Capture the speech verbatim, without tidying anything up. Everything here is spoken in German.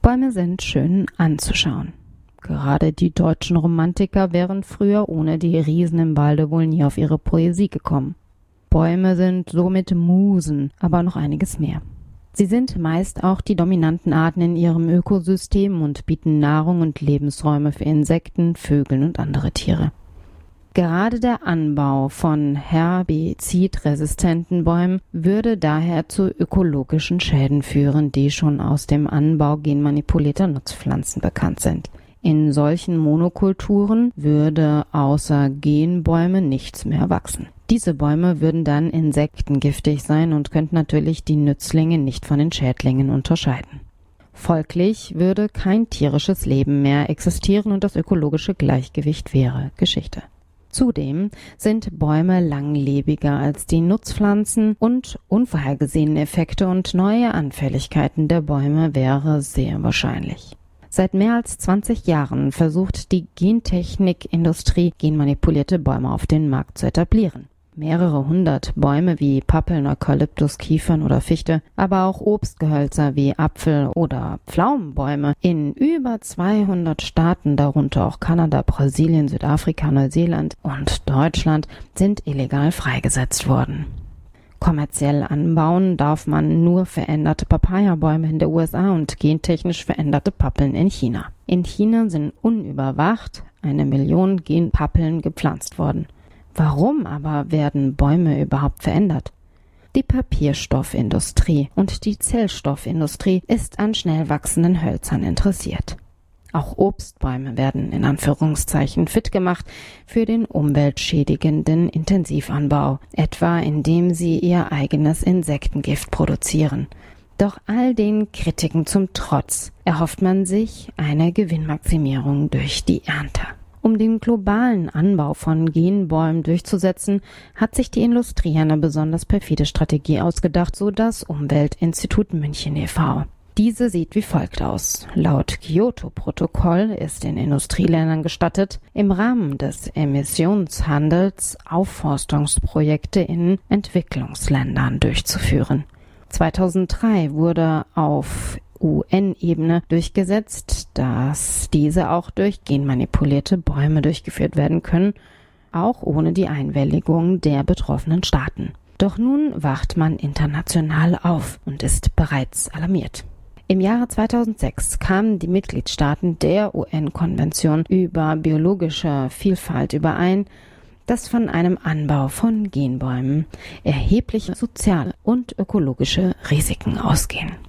Bäume sind schön anzuschauen. Gerade die deutschen Romantiker wären früher ohne die Riesen im Walde wohl nie auf ihre Poesie gekommen. Bäume sind somit Musen, aber noch einiges mehr. Sie sind meist auch die dominanten Arten in ihrem Ökosystem und bieten Nahrung und Lebensräume für Insekten, Vögel und andere Tiere. Gerade der Anbau von herbizidresistenten Bäumen würde daher zu ökologischen Schäden führen, die schon aus dem Anbau genmanipulierter Nutzpflanzen bekannt sind. In solchen Monokulturen würde außer Genbäume nichts mehr wachsen. Diese Bäume würden dann insektengiftig sein und könnten natürlich die Nützlinge nicht von den Schädlingen unterscheiden. Folglich würde kein tierisches Leben mehr existieren und das ökologische Gleichgewicht wäre Geschichte. Zudem sind Bäume langlebiger als die Nutzpflanzen und unvorhergesehene Effekte und neue Anfälligkeiten der Bäume wäre sehr wahrscheinlich. Seit mehr als zwanzig Jahren versucht die Gentechnikindustrie, genmanipulierte Bäume auf den Markt zu etablieren. Mehrere hundert Bäume wie Pappeln, Eukalyptus, Kiefern oder Fichte, aber auch Obstgehölzer wie Apfel- oder Pflaumenbäume in über zweihundert Staaten, darunter auch Kanada, Brasilien, Südafrika, Neuseeland und Deutschland, sind illegal freigesetzt worden. Kommerziell anbauen darf man nur veränderte Papayabäume in der U S A und gentechnisch veränderte Pappeln in China. In China sind unüberwacht eine Million Genpappeln gepflanzt worden. Warum aber werden Bäume überhaupt verändert? Die Papierstoffindustrie und die Zellstoffindustrie ist an schnell wachsenden Hölzern interessiert. Auch Obstbäume werden in Anführungszeichen fit gemacht für den umweltschädigenden Intensivanbau, etwa indem sie ihr eigenes Insektengift produzieren. Doch all den Kritiken zum Trotz erhofft man sich eine Gewinnmaximierung durch die Ernte. Um den globalen Anbau von Genbäumen durchzusetzen, hat sich die Industrie eine besonders perfide Strategie ausgedacht, so das Umweltinstitut München e V Diese sieht wie folgt aus. Laut Kyoto-Protokoll ist den Industrieländern gestattet, im Rahmen des Emissionshandels Aufforstungsprojekte in Entwicklungsländern durchzuführen. zweitausenddrei wurde auf U N-Ebene durchgesetzt, dass diese auch durch genmanipulierte Bäume durchgeführt werden können, auch ohne die Einwilligung der betroffenen Staaten. Doch nun wacht man international auf und ist bereits alarmiert. Im Jahre zweitausendsechs kamen die Mitgliedstaaten der U N-Konvention über biologische Vielfalt überein, dass von einem Anbau von Genbäumen erhebliche soziale und ökologische Risiken ausgehen.